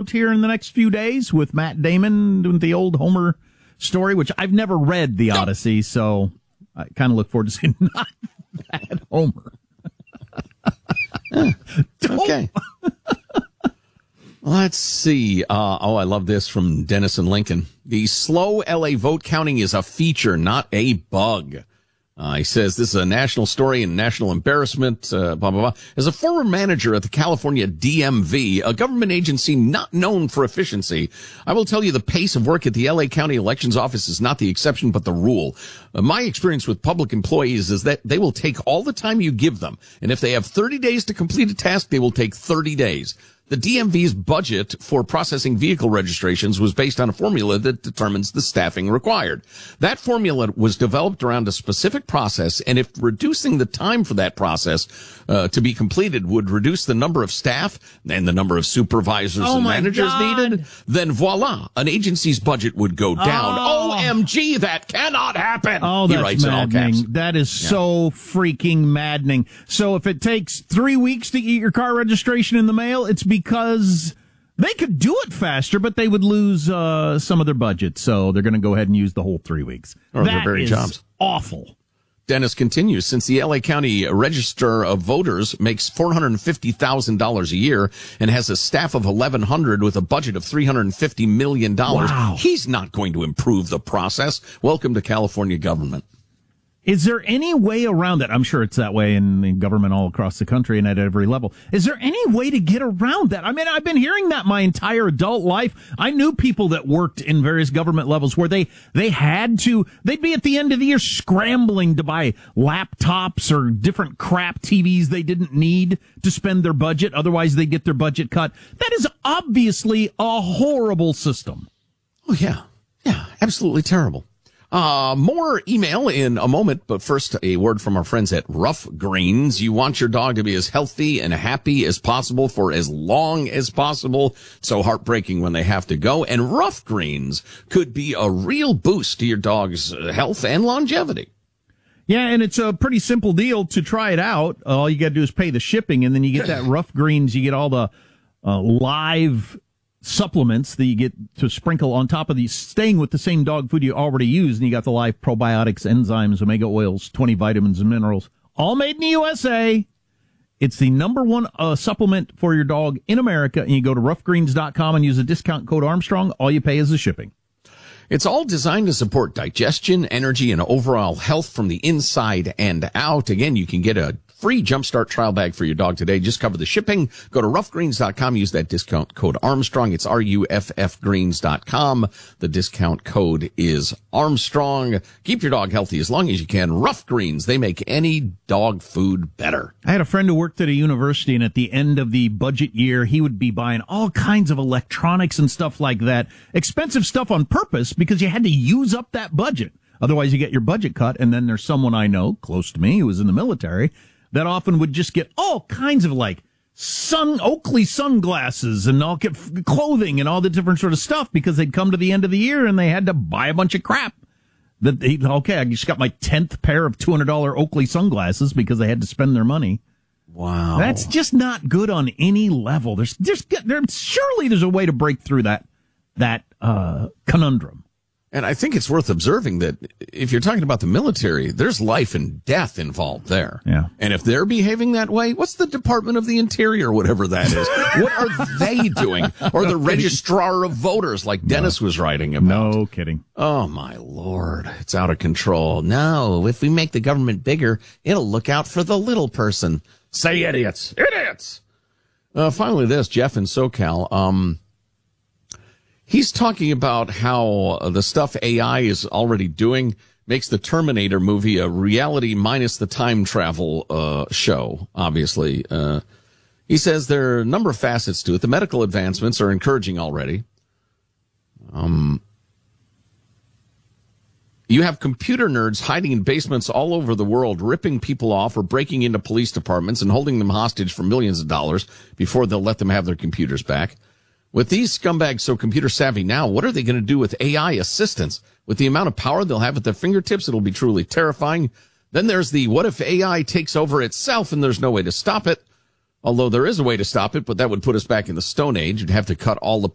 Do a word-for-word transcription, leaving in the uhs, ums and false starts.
out here in the next few days with Matt Damon doing the old Homer story, which I've never read The Odyssey, so I kind of look forward to seeing not that Homer. Okay. Let's see. Uh, oh, I love this from Dennis and Lincoln. The slow L A vote counting is a feature, not a bug. Uh, he says this is a national story and national embarrassment, uh, blah, blah, blah. As a former manager at the California D M V, a government agency not known for efficiency, I will tell you the pace of work at the L A County Elections Office is not the exception but the rule. Uh, my experience with public employees is that they will take all the time you give them. And if they have thirty days to complete a task, they will take thirty days. The D M V's budget for processing vehicle registrations was based on a formula that determines the staffing required. That formula was developed around a specific process, and if reducing the time for that process uh, to be completed would reduce the number of staff and the number of supervisors oh and my managers God. needed, then voila, an agency's budget would go down. Oh. O M G, that cannot happen. Oh, he that's writes in all maddening. caps. That is Yeah. so freaking maddening. So if it takes three weeks to get your car registration in the mail, it's because they could do it faster, but they would lose uh, some of their budget. So they're going to go ahead and use the whole three weeks. Or their that very is jobs. awful. Dennis continues, since the L A County Register of Voters makes four hundred fifty thousand dollars a year and has a staff of eleven hundred with a budget of three hundred fifty million dollars, Wow. he's not going to improve the process. Welcome to California government. Is there any way around that? I'm sure it's that way in, in government all across the country and at every level. Is there any way to get around that? I mean, I've been hearing that my entire adult life. I knew people that worked in various government levels where they, they had to, they'd be at the end of the year scrambling to buy laptops or different crap T Vs they didn't need to spend their budget. Otherwise, they'd get their budget cut. That is obviously a horrible system. Oh, yeah. Yeah, absolutely terrible. Uh, more email in a moment, but first a word from our friends at Rough Greens. You want your dog to be as healthy and happy as possible for as long as possible. So heartbreaking when they have to go. And Rough Greens could be a real boost to your dog's health and longevity. Yeah, and it's a pretty simple deal to try it out. All you got to do is pay the shipping, and then you get that Rough Greens. You get all the uh, live supplements that you get to sprinkle on top of these, staying with the same dog food you already use, and you got the live probiotics, enzymes, omega oils, twenty vitamins and minerals, all made in the U S A. It's the number one uh, supplement for your dog in America, and you go to rough greens dot com and use the discount code Armstrong. All you pay is the shipping. It's all designed to support digestion, energy, and overall health from the inside and out. Again, you can get a free Jumpstart trial bag for your dog today. Just cover the shipping. Go to rough greens dot com. Use that discount code Armstrong. It's R U F F greens dot com. The discount code is Armstrong. Keep your dog healthy as long as you can. Rough Greens. They make any dog food better. I had a friend who worked at a university, and at the end of the budget year, he would be buying all kinds of electronics and stuff like that. Expensive stuff on purpose because you had to use up that budget. Otherwise, you get your budget cut. And then there's someone I know close to me who was in the military that often would just get all kinds of like sun Oakley sunglasses and all get clothing and all the different sort of stuff because they'd come to the end of the year and they had to buy a bunch of crap. That they, okay, I just got my tenth pair of two hundred dollars Oakley sunglasses because they had to spend their money. Wow. That's just not good on any level. There's just there surely there's a way to break through that that uh conundrum. And I think it's worth observing that if you're talking about the military, there's life and death involved there. Yeah. And if they're behaving that way, what's the Department of the Interior, whatever that is? What are they doing? Or the Registrar of Voters, like Dennis was writing about? No kidding. Oh, my Lord. It's out of control. No, if we make the government bigger, it'll look out for the little person. Say idiots. Idiots! Uh, finally, this, Jeff in SoCal. Um... He's talking about how the stuff A I is already doing makes the Terminator movie a reality minus the time travel uh show, obviously. Uh He says there are a number of facets to it. The medical advancements are encouraging already. Um, You have computer nerds hiding in basements all over the world, ripping people off or breaking into police departments and holding them hostage for millions of dollars before they'll let them have their computers back. With these scumbags so computer savvy now, what are they going to do with A I assistants? With the amount of power they'll have at their fingertips, it'll be truly terrifying. Then there's the what if A I takes over itself and there's no way to stop it? Although there is a way to stop it, but that would put us back in the Stone Age. You'd have to cut all the